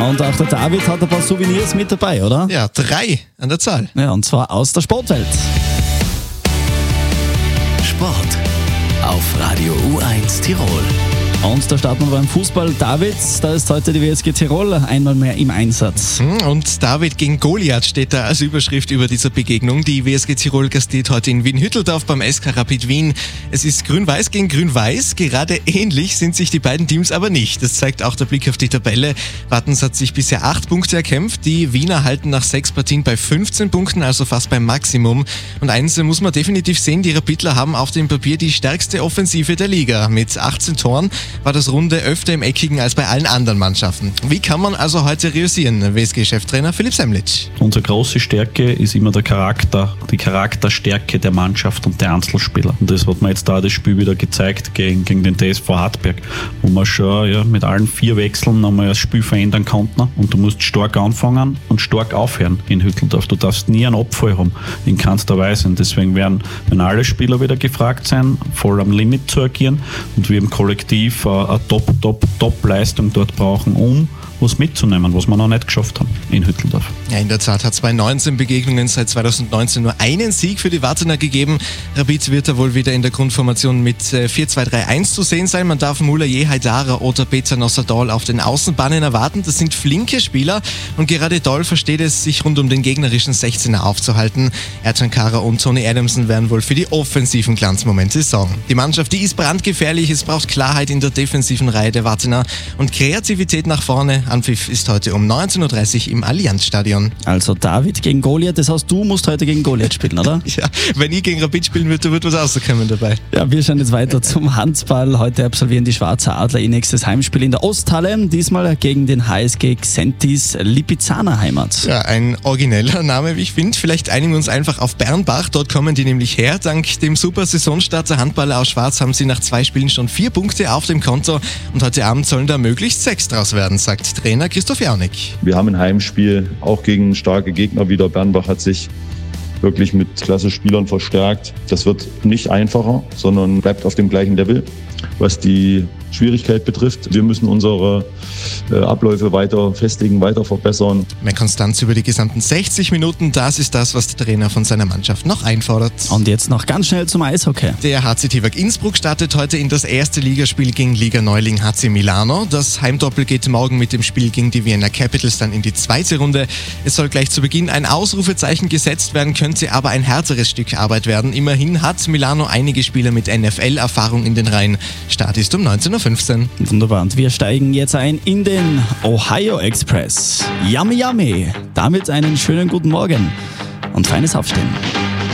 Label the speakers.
Speaker 1: Und auch der David hat ein paar Souvenirs mit dabei, oder?
Speaker 2: Ja, 3 an der Zahl.
Speaker 1: Ja, und zwar aus der Sportwelt.
Speaker 3: Sport auf Radio U1 Tirol.
Speaker 1: Und da starten wir beim Fußball. David, da ist heute die WSG Tirol einmal mehr im Einsatz.
Speaker 2: Und David gegen Goliath steht da als Überschrift über dieser Begegnung. Die WSG Tirol gastiert heute in Wien-Hütteldorf beim SK Rapid Wien. Es ist Grün-Weiß gegen Grün-Weiß. Gerade ähnlich sind sich die beiden Teams aber nicht. Das zeigt auch der Blick auf die Tabelle. Wattens hat sich bisher 8 Punkte erkämpft. Die Wiener halten nach 6 Partien bei 15 Punkten, also fast beim Maximum. Und eins muss man definitiv sehen, die Rapidler haben auf dem Papier die stärkste Offensive der Liga. Mit 18 Toren war das Runde öfter im Eckigen als bei allen anderen Mannschaften. Wie kann man also heute reüssieren? WSG-Cheftrainer Philipp Semlitsch.
Speaker 4: Unsere große Stärke ist immer der Charakter, die Charakterstärke der Mannschaft und der Einzelspieler. Und das hat man jetzt da das Spiel wieder gezeigt gegen den TSV Hartberg, wo man schon mit allen 4 Wechseln nochmal das Spiel verändern konnten. Und du musst stark anfangen und stark aufhören in Hütteldorf. Du darfst nie einen Abfall haben, in keinster Weise. Und deswegen werden alle Spieler wieder gefragt sein, voll am Limit zu agieren. Und wir im Kollektiv eine Top-Leistung dort brauchen, um was mitzunehmen, was wir noch nicht geschafft haben in Hütteldorf.
Speaker 2: Ja, in der Tat hat es bei 19 Begegnungen seit 2019 nur einen Sieg für die Wartener gegeben. Rapid wird da wohl wieder in der Grundformation mit 4-2-3-1 zu sehen sein. Man darf Moulaye Haidara oder Peter Nossadol auf den Außenbahnen erwarten. Das sind flinke Spieler und gerade Doll versteht es, sich rund um den gegnerischen 16er aufzuhalten. Ercan Kara und Tony Adamson werden wohl für die offensiven Glanzmomente sorgen. Die Mannschaft, die ist brandgefährlich. Es braucht Klarheit in der defensiven Reihe der Wartener und Kreativität nach vorne. Anpfiff ist heute um 19.30 Uhr im Allianzstadion.
Speaker 1: Also David gegen Goliath, das heißt, du musst heute gegen Goliath spielen, oder?
Speaker 2: Ja, wenn ich gegen Rapid spielen würde, wird was rauskommen dabei.
Speaker 1: Ja, wir schauen jetzt weiter zum Handball. Heute absolvieren die Schwarzer Adler ihr nächstes Heimspiel in der Osthalle. Diesmal gegen den HSG Xentis Lipizzaner Heimat.
Speaker 2: Ja, ein origineller Name, wie ich finde. Vielleicht einigen wir uns einfach auf Bernbach. Dort kommen die nämlich her. Dank dem super Saisonstart der Handballer aus Schwarz haben sie nach 2 Spielen schon 4 Punkte auf dem Konto. Und heute Abend sollen da möglichst 6 draus werden, sagt Trainer Christoph Jaunig.
Speaker 5: Wir haben ein Heimspiel, auch gegen starke Gegner wieder. Bernbach hat sich wirklich mit klasse Spielern verstärkt. Das wird nicht einfacher, sondern bleibt auf dem gleichen Level, was die Schwierigkeit betrifft. Wir müssen unsere Abläufe weiter festigen, weiter verbessern.
Speaker 2: Mehr Konstanz über die gesamten 60 Minuten, das ist das, was der Trainer von seiner Mannschaft noch einfordert.
Speaker 1: Und jetzt noch ganz schnell zum Eishockey.
Speaker 2: Der HC Tivak Innsbruck startet heute in das erste Ligaspiel gegen Liga-Neuling HC Milano. Das Heimdoppel geht morgen mit dem Spiel gegen die Vienna Capitals dann in die 2. Runde. Es soll gleich zu Beginn ein Ausrufezeichen gesetzt werden, könnte aber ein härteres Stück Arbeit werden. Immerhin hat Milano einige Spieler mit NFL-Erfahrung in den Reihen. Start ist um 19.15 Uhr.
Speaker 1: Wunderbar, und wir steigen jetzt ein in den Ohio Express. Yummy, yummy. Damit einen schönen guten Morgen und feines Aufstehen.